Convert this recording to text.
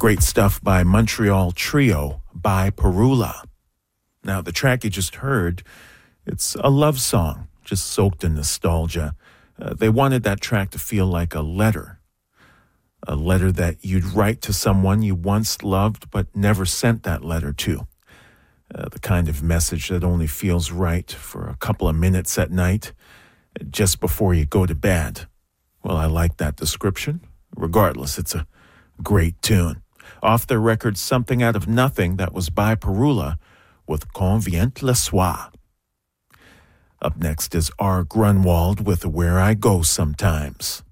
Great stuff by Montreal trio, By Perula. Now, the track you just heard, it's a love song, just soaked in nostalgia. They wanted that track to feel like a letter that you'd write to someone you once loved but never sent that letter to. The kind of message that only feels right for a couple of minutes at night, just before you go to bed. Well, I like that description. Regardless, it's a great tune. Off their record Something Out of Nothing, that was By Perula with Quand vient le soir. Up next is R. Grunwald with Where I Go Sometimes.